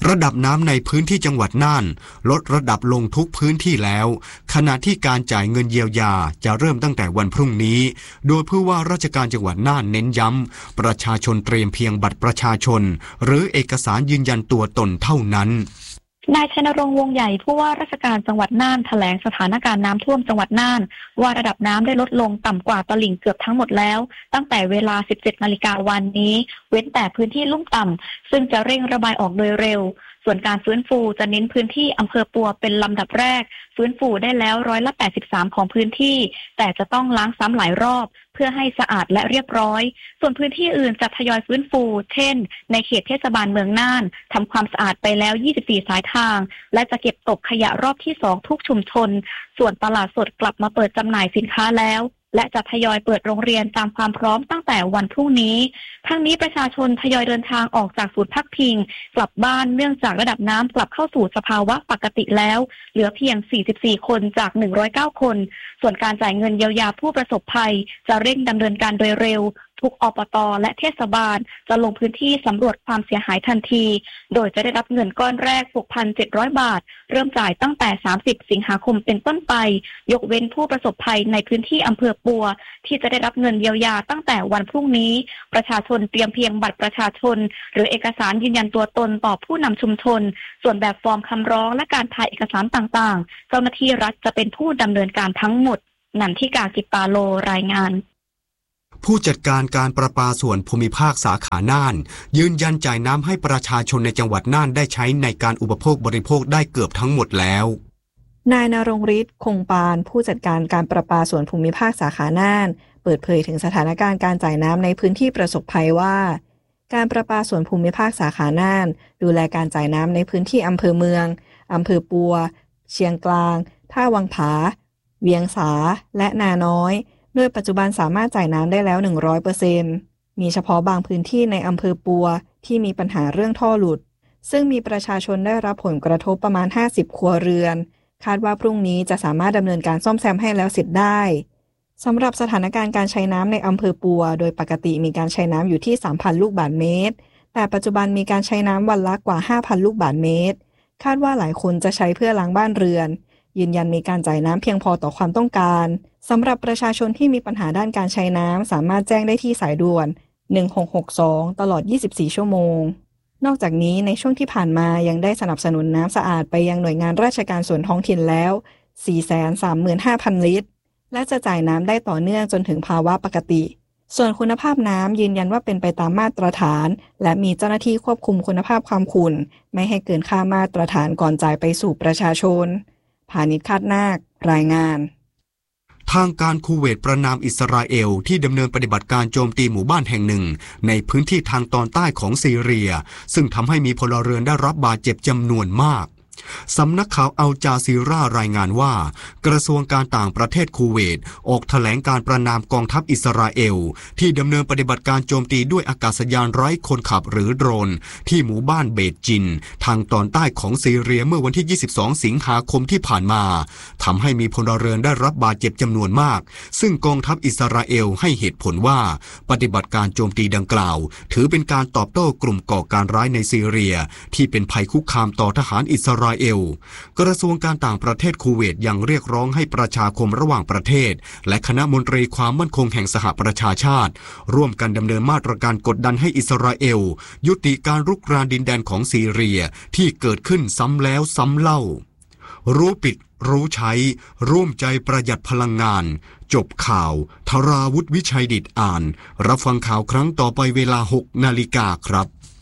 ระดับน้ำในพื้นที่จังหวัดน่านลดระดับลงทุกพื้นที่แล้วขณะที่การจ่ายเงินเยียวยาจะเริ่มตั้งแต่วันพรุ่งนี้โดยผู้ว่าราชการจังหวัดน่านเน้นย้ำประชาชนเตรียมเพียงบัตรประชาชนหรือเอกสารยืนยันตัวตนเท่านั้นนายชัยนรงค์วงใหญ่ผู้ว่าราชการจังหวัดน่านแถลงสถานการณ์น้ำท่วมจังหวัดน่านว่าระดับน้ำได้ลดลงต่ำกว่าตลิ่งเกือบทั้งหมดแล้วตั้งแต่เวลา 17 นาฬิกาวันนี้เว้นแต่พื้นที่ลุ่มต่ำซึ่งจะเร่งระบายออกโดยเร็วส่วนการฟื้นฟูจะเน้นพื้นที่อำเภอปัวเป็นลำดับแรกฟื้นฟูได้แล้ว83%ของพื้นที่แต่จะต้องล้างซ้ำหลายรอบเพื่อให้สะอาดและเรียบร้อยส่วนพื้นที่อื่นจะทยอยฟื้นฟูเช่นในเขตเทศบาลเมืองน่านทำความสะอาดไปแล้ว24สายทางและจะเก็บตกขยะรอบที่2ทุกชุมชนส่วนตลาดสดกลับมาเปิดจำหน่ายสินค้าแล้วและจะทยอยเปิดโรงเรียนตามความพร้อมตั้งแต่วันพรุ่งนี้ทั้งนี้ประชาชนทยอยเดินทางออกจากศูนย์พักพิงกลับบ้านเนื่องจากระดับน้ำกลับเข้าสู่สภาวะปกติแล้วเหลือเพียง44คนจาก109คนส่วนการจ่ายเงินเยียวยาผู้ประสบภัยจะเร่งดำเนินการโดยเร็วทุกอบต.และเทศบาลจะลงพื้นที่สำรวจความเสียหายทันทีโดยจะได้รับเงินก้อนแรก 6,700 บาทเริ่มจ่ายตั้งแต่30สิงหาคมเป็นต้นไปยกเว้นผู้ประสบภัยในพื้นที่อำเภอปัวที่จะได้รับเงินเยียวยาตั้งแต่วันพรุ่งนี้ประชาชนเตรียมเพียงบัตรประชาชนหรือเอกสารยืนยันตัวตนต่อผู้นำชุมชนส่วนแบบฟอร์มคำร้องและการถ่ายเอกสารต่างๆเจ้าหน้าที่รัฐจะเป็นผู้ดำเนินการทั้งหมดนันทิกา กิปปาโลรายงานผู้จัดการการประปาส่วนภูมิภาคสาขาน่านยืนยันจ่ายน้ำให้ประชาชนในจังหวัดน่านได้ใช้ในการอุปโภคบริโภคได้เกือบทั้งหมดแล้วนายณรงค์ฤทธิ์คงปานผู้จัดการการประปาส่วนภูมิภาคสาขาน่านเปิดเผยถึงสถานการณ์การจ่ายน้ำในพื้นที่ประสบภัยว่าการประปาส่วนภูมิภาคสาขาน่านดูแลการจ่ายน้ำในพื้นที่อำเภอเมืองอำเภอปัวเชียงกลางท่าวังผาเวียงสาและนาน้อยโดยปัจจุบันสามารถจ่ายน้ำได้แล้ว 100% มีเฉพาะบางพื้นที่ในอำเภอปัวที่มีปัญหาเรื่องท่อหลุดซึ่งมีประชาชนได้รับผลกระทบประมาณ50ครัวเรือนคาดว่าพรุ่งนี้จะสามารถดำเนินการซ่อมแซมให้แล้วเสร็จได้สำหรับสถานการณ์การใช้น้ำในอำเภอปัวโดยปกติมีการใช้น้ำอยู่ที่ 3,000 ลูกบาศก์เมตรแต่ปัจจุบันมีการใช้น้ำวันละกว่า 5,000 ลูกบาศก์เมตรคาดว่าหลายคนจะใช้เพื่อล้างบ้านเรือนยืนยันมีการจ่ายน้ำเพียงพอต่อความต้องการสำหรับประชาชนที่มีปัญหาด้านการใช้น้ำสามารถแจ้งได้ที่สายด่วน1662ตลอด24ชั่วโมงนอกจากนี้ในช่วงที่ผ่านมายังได้สนับสนุนน้ำสะอาดไปยังหน่วยงานราชการส่วนท้องถิ่นแล้ว 435,000 ลิตรและจะจ่ายน้ำได้ต่อเนื่องจนถึงภาวะปกติส่วนคุณภาพน้ำยืนยันว่าเป็นไปตามมาตรฐานและมีเจ้าหน้าที่ควบคุมคุณภาพความขุ่นไม่ให้เกินค่ามาตรฐานก่อนจ่ายไปสู่ประชาชนพานิชคาดนาครายงานทางการคูเวตประณามอิสราเอลที่ดำเนินปฏิบัติการโจมตีหมู่บ้านแห่งหนึ่งในพื้นที่ทางตอนใต้ของซีเรียซึ่งทำให้มีพลเรือนได้รับบาดเจ็บจำนวนมากสำนักข่าวอัลจาซีรารายงานว่ากระทรวงการต่างประเทศคูเวตออกแถลงการประณามกองทัพอิสราเอลที่ดำเนินปฏิบัติการโจมตีด้วยอากาศยานไร้คนขับหรือโดรนที่หมู่บ้านเบตจินทางตอนใต้ของซีเรียเมื่อวันที่22สิงหาคมที่ผ่านมาทำให้มีพลเรือนได้รับบาดเจ็บจำนวนมากซึ่งกองทัพอิสราเอลให้เหตุผลว่าปฏิบัติการโจมตีดังกล่าวถือเป็นการตอบโต้กลุ่มก่อการร้ายในซีเรียที่เป็นภัยคุกคามต่อทหารอิสราเอลกระทรวงการต่างประเทศคูเวตยังเรียกร้องให้ประชาคมระหว่างประเทศและคณะมนตรีความมั่นคงแห่งสหประชาชาติร่วมกันดำเนินมาตรการกดดันให้อิสราเอลยุติการรุกรานดินแดนของซีเรียที่เกิดขึ้นซ้ำแล้วซ้ำเล่ารู้ปิดรู้ใช้ร่วมใจประหยัดพลังงานจบข่าวธราวุฒิวิชัยดิษฐ์อ่านรับฟังข่าวครั้งต่อไปเวลา 6 นาฬิกาครับ